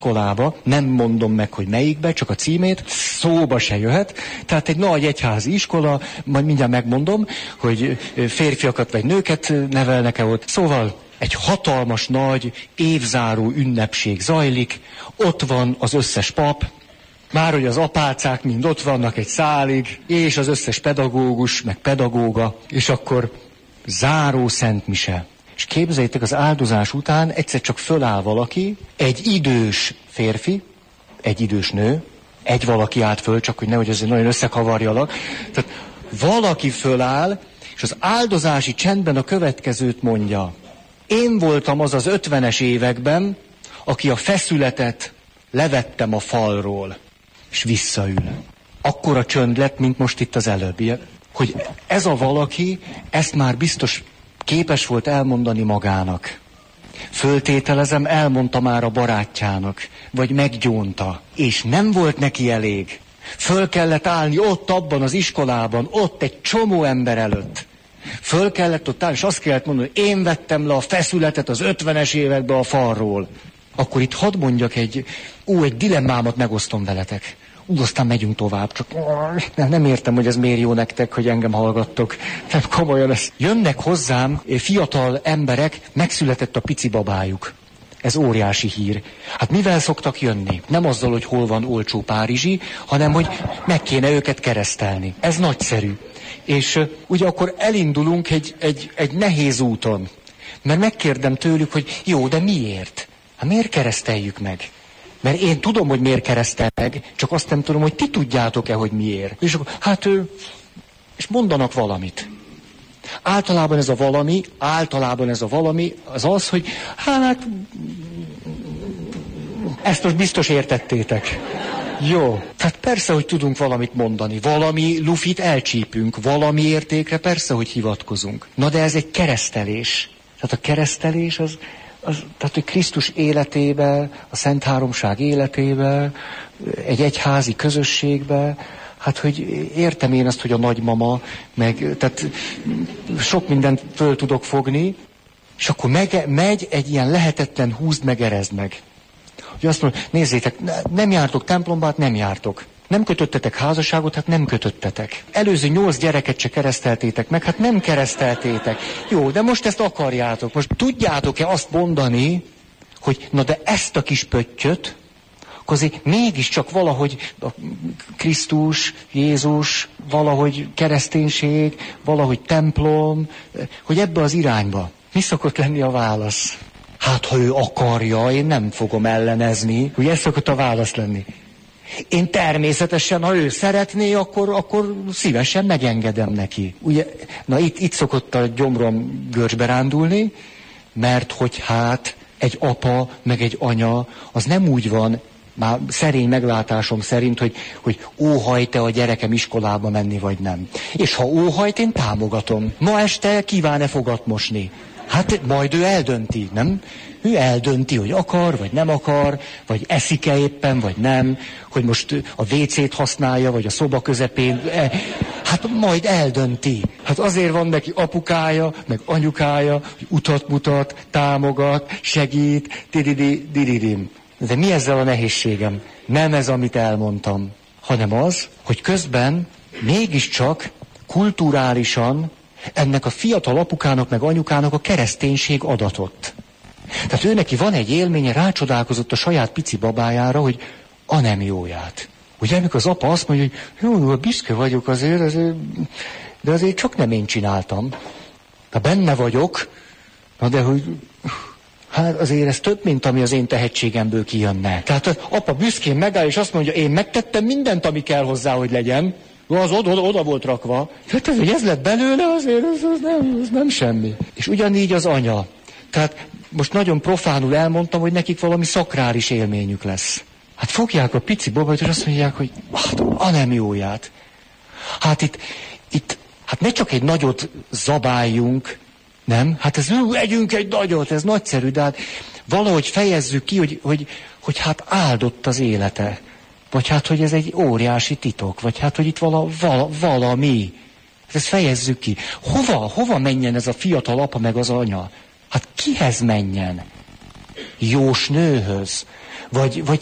iskolába, nem mondom meg, hogy melyikbe, csak a címét, szóba se jöhet. Tehát egy nagy egyházi iskola, majd mindjárt megmondom, hogy férfiakat vagy nőket nevelnek-e ott. Szóval egy hatalmas nagy évzáró ünnepség zajlik, ott van az összes pap, már hogy az apácák mind ott vannak egy szálig, és az összes pedagógus, meg pedagóga, és akkor záró szentmise. És képzeljétek, az áldozás után egyszer csak föláll valaki, egy idős férfi, egy idős nő, egy valaki állt föl, csak hogy nehogy azért nagyon összekavarjalak. Tehát valaki föláll, és az áldozási csendben a következőt mondja. Én voltam az 50-es években, aki a feszületet levettem a falról, és visszaül. Akkora csönd lett, mint most itt az előbb. Hogy ez a valaki, ezt már biztos képes volt elmondani magának. Föltételezem, elmondta már a barátjának, vagy meggyónta, és nem volt neki elég. Föl kellett állni ott abban az iskolában, ott egy csomó ember előtt. Föl kellett ott állni, és azt kellett mondani, hogy én vettem le a feszületet az 50-es években a falról. Akkor itt hadd mondjak egy dilemmámat megosztom veletek. Aztán megyünk tovább, csak nem értem, hogy ez miért jó nektek, hogy engem hallgattok. Nem komolyan ez. Jönnek hozzám fiatal emberek, megszületett a pici babájuk. Ez óriási hír. Hát mivel szoktak jönni? Nem azzal, hogy hol van olcsó párizsi, hanem hogy meg kéne őket keresztelni. Ez nagyszerű. És ugye akkor elindulunk egy nehéz úton. Mert megkérdem tőlük, hogy jó, de miért? Hát miért kereszteljük meg? Mert én tudom, hogy miért keresztel meg, csak azt nem tudom, hogy ti tudjátok-e, hogy miért. És akkor, és mondanak valamit. Általában ez a valami az, hogy hát, ezt most biztos értettétek. Jó. Tehát persze, hogy tudunk valamit mondani. Valami lufit elcsípünk, valami értékre persze, hogy hivatkozunk. Na de ez egy keresztelés. Tehát a keresztelés tehát, hogy Krisztus életébe, a Szent Háromság életébe, egy egyházi közösségbe, hát, hogy értem én azt, hogy a nagymama, tehát sok mindent föl tudok fogni, és akkor megy egy ilyen lehetetlen húzd meg, erezd meg. Hogy azt mondja, nézzétek, nem jártok templomba, hát nem jártok. Nem kötöttetek házasságot, hát nem kötöttetek. Előző 8 gyereket se kereszteltétek meg, hát nem kereszteltétek. Jó, de most ezt akarjátok. Most tudjátok-e azt mondani, hogy na de ezt a kis pöttyöt, akkor azért mégiscsak valahogy a Krisztus, Jézus, valahogy kereszténység, valahogy templom, hogy ebbe az irányba. Mi szokott lenni a válasz? Hát, ha ő akarja, én nem fogom ellenezni. Ugye ez szokott a válasz lenni. Én természetesen, ha ő szeretné, akkor szívesen megengedem neki. Ugye, na itt szokott a gyomrom görcsbe rándulni, mert hogy hát egy apa, meg egy anya, az nem úgy van, már szerény meglátásom szerint, hogy óhajt-e a gyerekem iskolába menni, vagy nem. És ha óhajt, én támogatom. Ma este kíván-e fogat mosni? Hát majd ő eldönti, nem? Ő eldönti, hogy akar, vagy nem akar, vagy eszik-e éppen, vagy nem, hogy most a WC-t használja, vagy a szoba közepén. Hát majd eldönti. Hát azért van neki apukája, meg anyukája, hogy utat mutat, támogat, segít, dididim. De mi ezzel a nehézségem? Nem ez, amit elmondtam, hanem az, hogy közben mégiscsak kulturálisan ennek a fiatal apukának meg anyukának a kereszténység adatott. Tehát ő neki van egy élménye, rácsodálkozott a saját pici babájára, hogy anemióját. Ugye, amikor az apa azt mondja, hogy jó, büszke vagyok azért, de azért csak nem én csináltam. De benne vagyok, na de hogy hát azért ez több, mint ami az én tehetségemből kijönne. Tehát az apa büszkén megáll, és azt mondja, én megtettem mindent, ami kell hozzá, hogy legyen. Az oda volt rakva. Tehát hogy ez lett belőle, azért ez nem semmi. És ugyanígy az anya. Tehát most nagyon profánul elmondtam, hogy nekik valami szakrális élményük lesz. Hát fogják a pici babát, és azt mondják, hogy hát anemióját. Hát itt hát ne csak egy nagyot zabáljunk, nem? Hát együnk egy nagyot, ez nagyszerű, de hát valahogy fejezzük ki, hogy hát áldott az élete. Vagy hát, hogy ez egy óriási titok, vagy hát, hogy itt valami. Ezt fejezzük ki. Hova menjen ez a fiatal apa meg az anya? Hát kihez menjen? jósnőhöz, vagy